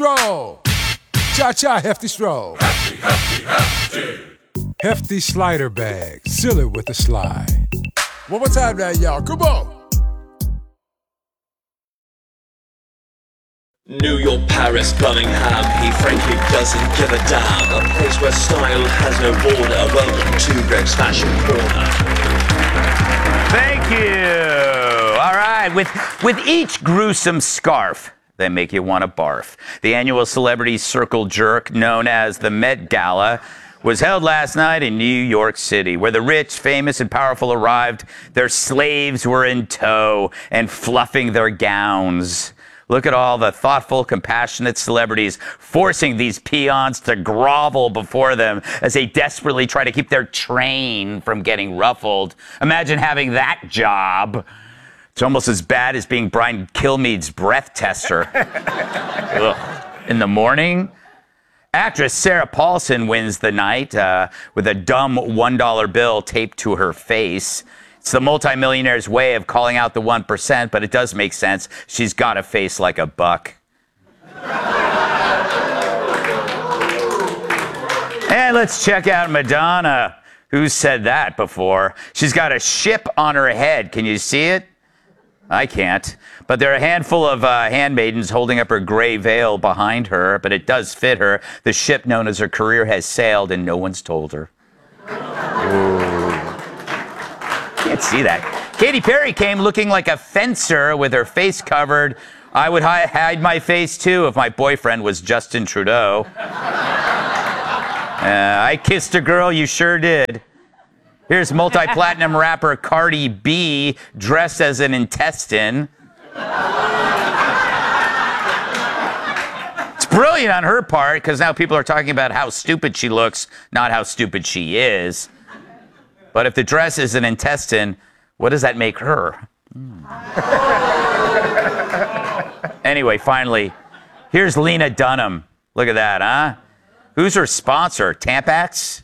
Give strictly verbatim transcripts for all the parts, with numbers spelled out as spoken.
Stroll. Cha-cha, hefty stroll. Hefty, hefty, hefty. Hefty slider bag. Seal it with a slide. One more time now, y'all. Come on. New York, Paris, Birmingham, he frankly doesn't give a damn. A place where style has no border. Welcome to Greg's Fashion Corner. Thank you. All right, with, with each gruesome scarf, they make you want to barf. The annual celebrity circle jerk known as the Met Gala was held last night in New York City, where the rich, famous, and powerful arrived. Their slaves were in tow and fluffing their gowns. Look at all the thoughtful, compassionate celebrities forcing these peons to grovel before them as they desperately try to keep their train from getting ruffled. Imagine having that job. It's almost as bad as being Brian Kilmeade's breath tester. Ugh. In the morning, actress Sarah Paulson wins the night uh, with a dumb one dollar bill taped to her face. It's the multimillionaire's way of calling out the one percent, but it does make sense. She's got a face like a buck. And let's check out Madonna. Who's said that before? She's got a ship on her head. Can you see it? I can't. But there are a handful of uh, handmaidens holding up her gray veil behind her, but it does fit her. The ship known as her career has sailed, and no one's told her. Ooh. Can't see that. Katy Perry came looking like a fencer with her face covered. I would hi- hide my face too if my boyfriend was Justin Trudeau. uh, I kissed a girl, you sure did. Here's multi-platinum rapper Cardi B dressed as an intestine. It's brilliant on her part because now people are talking about how stupid she looks, not how stupid she is. But if the dress is an intestine, what does that make her? Mm. Anyway, finally, here's Lena Dunham. Look at that, huh? Who's her sponsor? Tampax?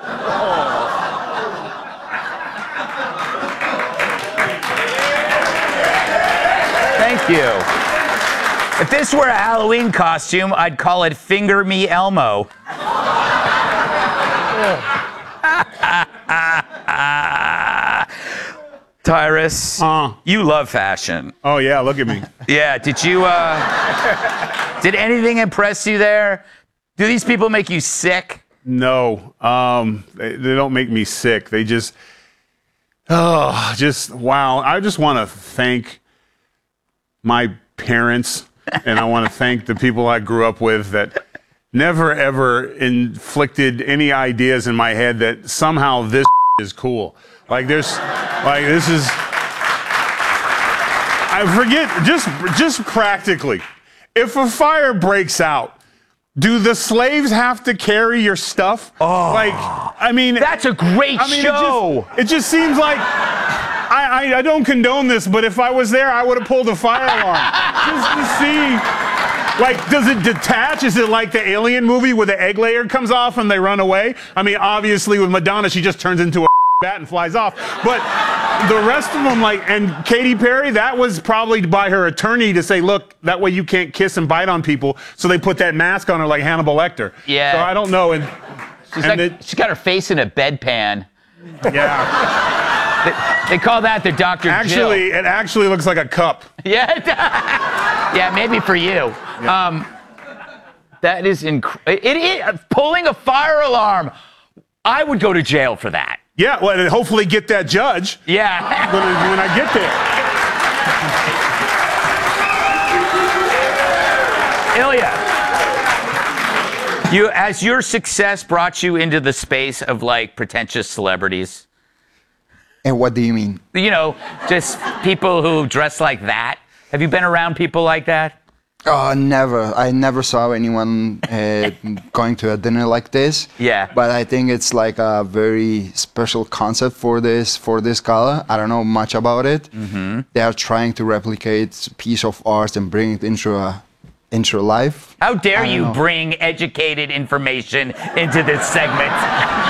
Thank you. If this were a Halloween costume, I'd call it Finger Me Elmo. Tyrus, uh, you love fashion. Oh, yeah, look at me. Yeah, did you, uh, did anything impress you there? Do these people make you sick? No, um, they, they don't make me sick. They just, oh, just, wow. I just want to thank my parents, and I want to thank the people I grew up with that never, ever inflicted any ideas in my head that somehow this is cool. Like there's, like this is, I forget, just, just practically, if a fire breaks out, do the slaves have to carry your stuff? Oh, like, I mean, that's a great I mean, show. It just, it just seems like, I, I, I don't condone this, but if I was there, I would have pulled a fire alarm just to see. Like, does it detach? Is it like the Alien movie where the egg layer comes off and they run away? I mean, obviously with Madonna, she just turns into a bat and flies off. But the rest of them, like, and Katy Perry, that was probably by her attorney to say, look, that way you can't kiss and bite on people. So they put that mask on her like Hannibal Lecter. Yeah. So I don't know. And, she's, and like, it, she's got her face in a bedpan. Yeah. They, they call that the Doctor Actually, Jill. it actually looks like a cup. Yeah. Yeah, maybe for you. Yeah. Um, that is incredible. It, it, pulling a fire alarm. I would go to jail for that. Yeah, well, and hopefully get that judge. Yeah. when, when I get there. Ilya, you, as your success brought you into the space of like pretentious celebrities. And what do you mean? You know, just people who dress like that. Have you been around people like that? Uh, never. I never saw anyone uh, going to a dinner like this. Yeah. But I think it's like a very special concept for this for this gala. I don't know much about it. Mm-hmm. They are trying to replicate a piece of art and bring it into a into life. How dare you know. bring educated information into this segment?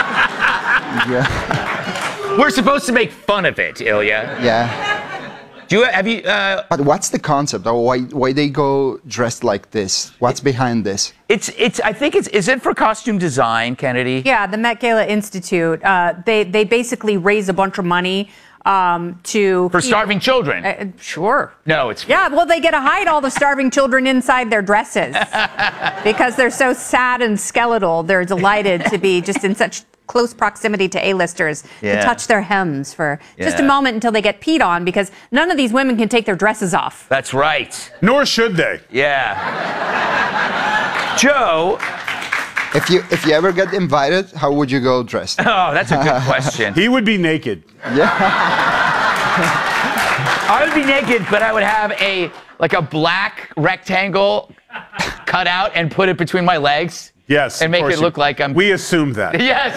Yeah. We're supposed to make fun of it, Ilya. Yeah. Do you have you? Uh, But what's the concept? Or why why they go dressed like this? What's behind this? it's it's. I think it's. Is it for costume design, Kennedy? Yeah, the Met Gala Institute. Uh, they they basically raise a bunch of money um, to For starving children. Uh, sure. No, it's. Yeah, well, they get to hide all the starving children inside their dresses because they're so sad and skeletal. They're delighted to be just in such close proximity to A-listers Yeah. to touch their hems for just a Yeah. moment until they get peed on, because none of these women can take their dresses off. That's right. Nor should they. Yeah. Joe. If you if you ever get invited, how would you go dressed? Oh, that's a good question. He would be naked. I would be naked, but I would have a like a black rectangle cut out and put it between my legs. Yes. And of make course it you- look like I'm. We assumed that. Yes.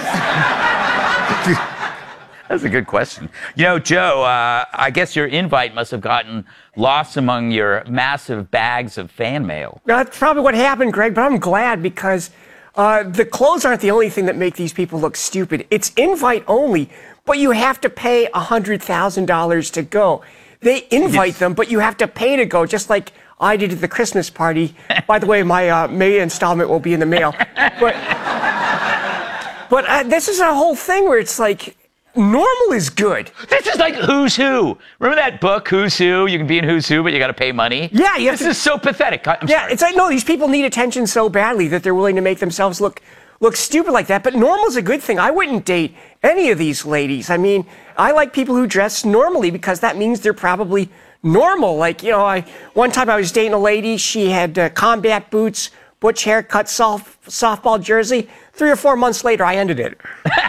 That's a good question. You know, Joe, uh, I guess your invite must have gotten lost among your massive bags of fan mail. That's probably what happened, Greg, but I'm glad because uh, the clothes aren't the only thing that make these people look stupid. It's invite only, but you have to pay one hundred thousand dollars to go. They invite Yes. them, but you have to pay to go, just like I did at the Christmas party. By the way, my uh, May installment will be in the mail. But, but uh, this is a whole thing where it's like, normal is good. This is like Who's Who. Remember that book, Who's Who? You can be in Who's Who, but you got to pay money. Yeah, you have This to- is so pathetic. I'm Yeah, sorry. it's like, no, these people need attention so badly that they're willing to make themselves look look stupid like that. But normal's a good thing. I wouldn't date any of these ladies. I mean, I like people who dress normally because that means they're probably normal. Like, you know, I one time I was dating a lady. She had uh, combat boots, butch haircut, soft, softball jersey. Three or four months later, I ended it.